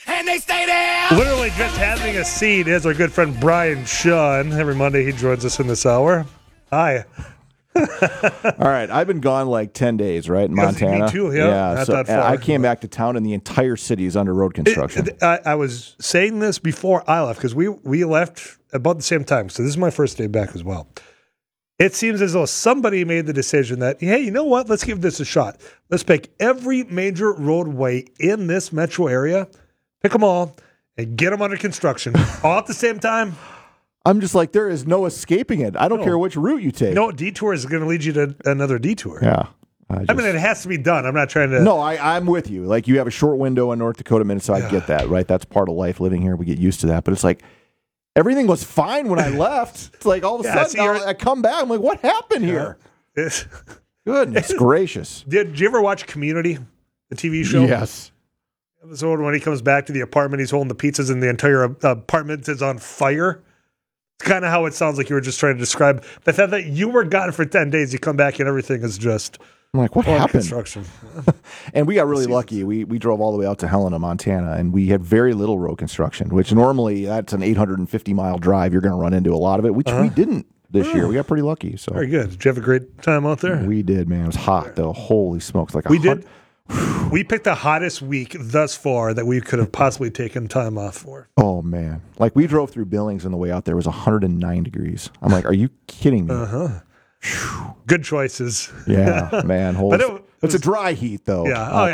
and they stay there. Literally just having a seat is our good friend Brian Sean. Every Monday he joins us in this hour. Hi. All right, I've been gone like 10 days, right, in Montana? Me too, yeah. Not that far. I came back to town and the entire city is under road construction. I was saying this before I left because we left about the same time. So this is my first day back as well. It seems as though somebody made the decision that, hey, you know what? Let's give this a shot. Let's pick every major roadway in this metro area, pick them all, and get them under construction all at the same time. I'm just like, there is no escaping it. I don't care which route you take. No, detour is going to lead you to another detour. Yeah. I mean, it has to be done. I'm not trying to... No, I'm with you. Like, you have a short window in North Dakota minutes, so I get that, right? That's part of life living here. We get used to that. But it's like, everything was fine when I left. It's like, all of a sudden, I come back. I'm like, what happened here? Goodness gracious. Did you ever watch Community, the TV show? Yes. Episode when he comes back to the apartment, he's holding the pizzas and the entire apartment is on fire. It's kind of how it sounds like you were just trying to describe. The fact that you were gone for 10 days, you come back and everything is just... I'm like, what happened? Construction. And we got really lucky. We drove all the way out to Helena, Montana, and we had very little road construction, which normally that's an 850-mile drive. You're going to run into a lot of it, which we didn't this year. We got pretty lucky. So very good. Did you have a great time out there? We did, man. It was hot, though. Holy smokes. We did. We picked the hottest week thus far that we could have possibly taken time off for. Oh, man. Like, we drove through Billings on the way out there. It was 109 degrees. I'm like, are you kidding me? Good choices. Yeah, man. It's a dry heat, though. Yeah.